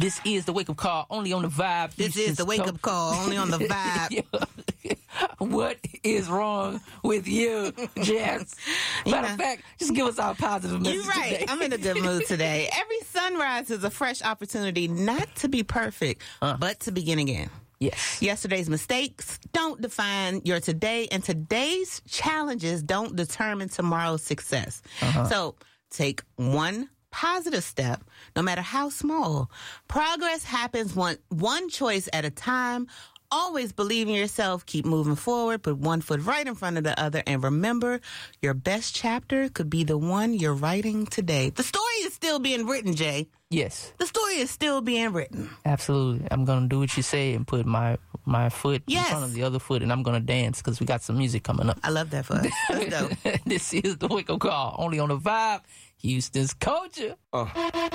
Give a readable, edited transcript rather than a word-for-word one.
This is the wake-up call, only on the Vibe. This is the wake-up call, only on the Vibe. What is wrong with you, Jess? Matter of fact, just give us our positive message. You're right. Today. I'm in a good mood today. Every sunrise is a fresh opportunity not to be perfect, but to begin again. Yes. Yesterday's mistakes don't define your today, and today's challenges don't determine tomorrow's success. So take one positive step, no matter how small. Progress happens one choice at a time. Always believe in yourself. Keep moving forward. Put one foot right in front of the other. And remember, your best chapter could be the one you're writing today. The story is still being written, Jay. Yes. The story is still being written. Absolutely. I'm going to do what you say and put my foot in front of the other foot, and I'm going to dance because we got some music coming up. I love that for us. Let's go. This is the wake-up call, only on the Vibe, Houston's culture.